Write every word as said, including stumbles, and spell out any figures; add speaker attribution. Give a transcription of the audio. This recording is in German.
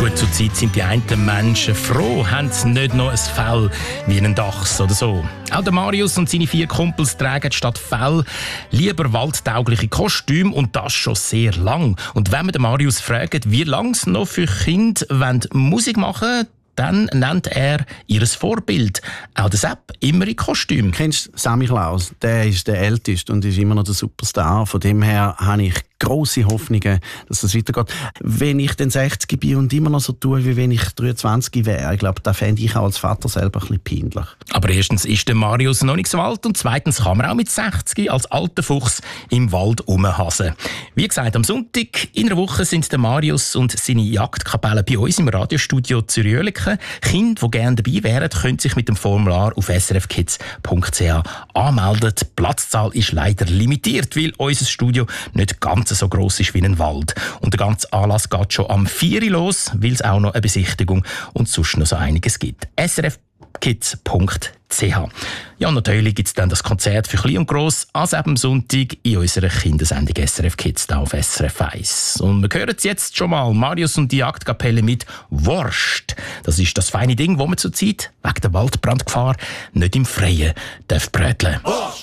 Speaker 1: Gut, zurzeit sind die einen Menschen froh, haben sie nicht noch ein Fell wie einen Dachs oder so. Auch der Marius und seine vier Kumpels tragen statt Fell lieber waldtaugliche Kostüme und das schon sehr lang. Und wenn man den Marius fragt, wie lange es noch für Kinder Musik machen wollen, dann nennt er ihr Vorbild. Auch der Sepp immer in Kostüm.
Speaker 2: Kennst du Sammy Klaus? Der ist der Älteste und ist immer noch der Superstar. Von dem her habe ich grosse Hoffnungen, dass das weitergeht. Wenn ich den sechzig bin und immer noch so tue, wie wenn ich dreiundzwanzig wäre, ich glaube, da fände ich auch als Vater selber ein bisschen peinlich.
Speaker 1: Aber erstens ist der Marius noch nicht so alt und zweitens kann man auch mit sechzig als alter Fuchs im Wald rumhasen. Wie gesagt, am Sonntag in einer Woche sind der Marius und seine Jagdkapelle bei uns im Radiostudio Zürich-Oerlikon. Kinder, die gerne dabei wären, können sich mit dem Formular auf s r f kids punkt c h anmelden. Die Platzzahl ist leider limitiert, weil unser Studio nicht ganz so gross ist wie ein Wald. Und der ganze Anlass geht schon am vier Uhr los, weil es auch noch eine Besichtigung und sonst noch so einiges gibt. s r f kids punkt c h. Ja, natürlich gibt es dann das Konzert für Klein und Gross als am Sonntag in unserer Kindersendung S R F Kids da auf S R F eins. Und wir hören jetzt schon mal Marius und die Jagdkapelle mit Wurst. Das ist das feine Ding, wo man zurzeit wegen der Waldbrandgefahr nicht im Freien darf bröteln. Wurst!